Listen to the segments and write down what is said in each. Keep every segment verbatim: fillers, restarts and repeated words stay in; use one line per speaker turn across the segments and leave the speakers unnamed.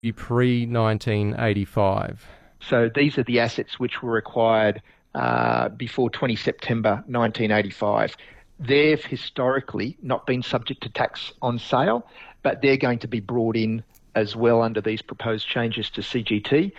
pre nineteen eighty-five.
So these are the assets which were acquired uh, before the twentieth of September nineteen eighty-five. They've historically not been subject to tax on sale, but they're going to be brought in as well under these proposed changes to C G T.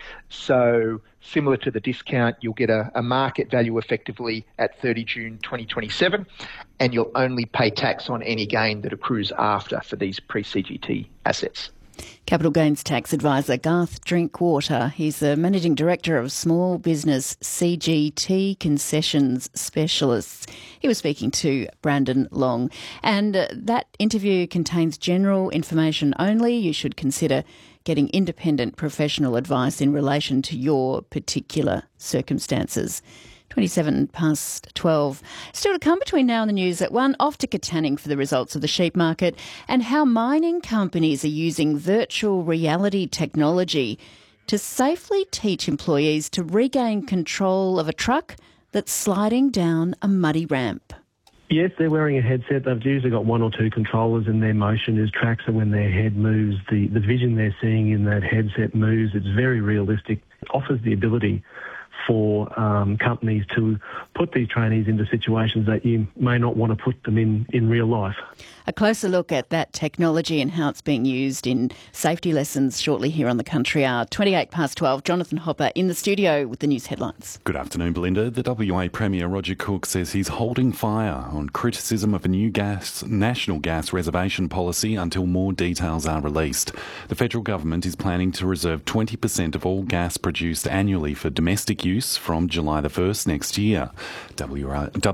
So similar to the discount, you'll get a, a market value effectively at thirtieth of June twenty twenty-seven, and you'll only pay tax on any gain that accrues after for these pre-C G T assets.
Capital Gains Tax Advisor Garth Drinkwater. He's the Managing Director of Small Business C G T Concessions Specialists. He was speaking to Brandon Long. And uh, that interview contains general information only. You should consider getting independent professional advice in relation to your particular circumstances. twenty-seven past twelve. Still to come between now and the news at one, off to Katanning for the results of the sheep market and how mining companies are using virtual reality technology to safely teach employees to regain control of a truck that's sliding down a muddy ramp.
Yes, they're wearing a headset. They've usually got one or two controllers, and their motion is tracked, so when their head moves, the, the vision they're seeing in that headset moves. It's very realistic. It offers the ability for um, companies to put these trainees into situations that you may not want to put them in in real life.
A closer look at that technology and how it's being used in safety lessons shortly here on the Country Hour. twenty-eight past twelve, Jonathan Hopper in the studio with the news headlines.
Good afternoon, Belinda. The W A Premier Roger Cook says he's holding fire on criticism of a new gas national gas reservation policy until more details are released. The federal government is planning to reserve twenty percent of all gas produced annually for domestic use from July the first next year. W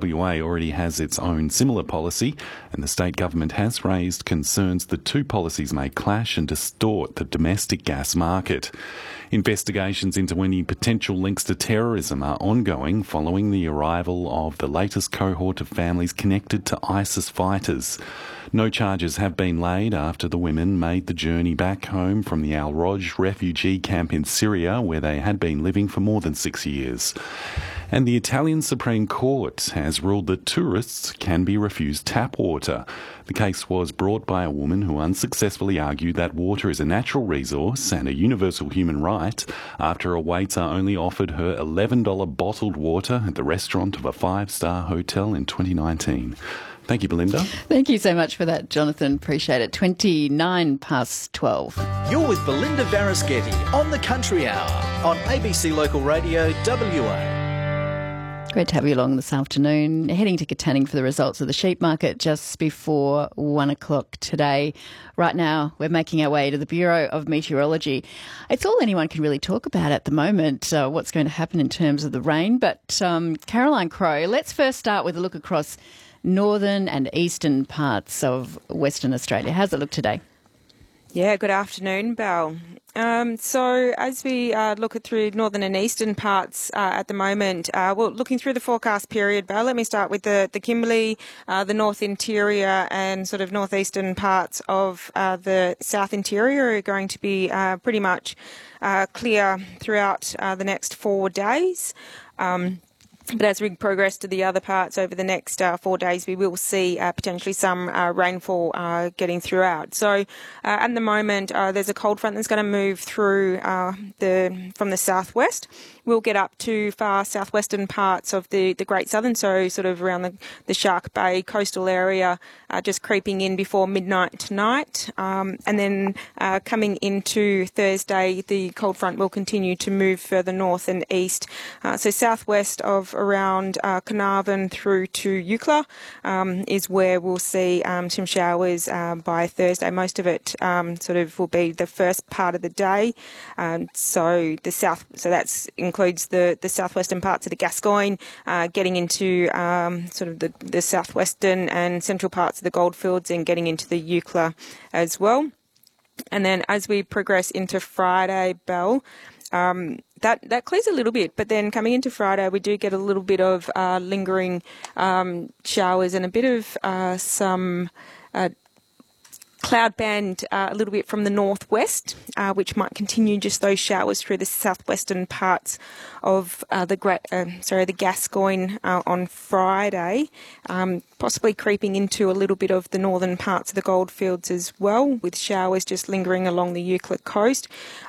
A already has its own similar policy, and the state government has raised concerns that two policies may clash and distort the domestic gas market. Investigations into any potential links to terrorism are ongoing following the arrival of the latest cohort of families connected to ISIS fighters. No charges have been laid after the women made the journey back home from the Al-Roj refugee camp in Syria, where they had been living for more than six years. And the Italian Supreme Court has ruled that tourists can be refused tap water. The case was brought by a woman who unsuccessfully argued that water is a natural resource and a universal human right after a waiter only offered her eleven dollars bottled water at the restaurant of a five-star hotel in twenty nineteen. Thank you, Belinda.
Thank you so much for that, Jonathan. Appreciate it. twenty-nine past twelve.
You're with Belinda Varaschetti on the Country Hour on A B C Local Radio W A.
Great to have you along this afternoon. Heading to Katanning for the results of the sheep market just before one o'clock today. Right now, we're making our way to the Bureau of Meteorology. It's all anyone can really talk about at the moment, uh, what's going to happen in terms of the rain. But um, Caroline Crowe, let's first start with a look across northern and eastern parts of Western Australia. How's it look today?
Yeah, good afternoon, Belle. Um, so as we uh, look at through northern and eastern parts uh, at the moment, uh, well, looking through the forecast period, Belle, let me start with the, the Kimberley, uh, the north interior and sort of northeastern parts of uh, the south interior are going to be uh, pretty much uh, clear throughout uh, the next four days. Um, But as we progress to the other parts over the next uh, four days, we will see uh, potentially some uh, rainfall uh, getting throughout. So uh, at the moment, uh, there's a cold front that's going to move through uh, the from the southwest. We'll get up to far southwestern parts of the, the Great Southern, so sort of around the, the Shark Bay coastal area, uh, just creeping in before midnight tonight. Um, and then uh, coming into Thursday, the cold front will continue to move further north and east. Uh, so southwest of around uh, Carnarvon through to Eucla um, is where we'll see um, some showers uh, by Thursday. Most of it um, sort of will be the first part of the day. Um, so the south, so that's includes the, the southwestern parts of the Gascoyne, uh, getting into um, sort of the, the southwestern and central parts of the Goldfields and getting into the Eucla as well. And then as we progress into Friday, Belle, um, that, that clears a little bit, but then coming into Friday, we do get a little bit of uh, lingering um, showers and a bit of uh, some... Uh, Cloud band uh, a little bit from the northwest, uh, which might continue just those showers through the southwestern parts of uh, the Gra- uh, sorry the Gascoyne uh, on Friday, um, possibly creeping into a little bit of the northern parts of the Goldfields as well, with showers just lingering along the Euclid coast.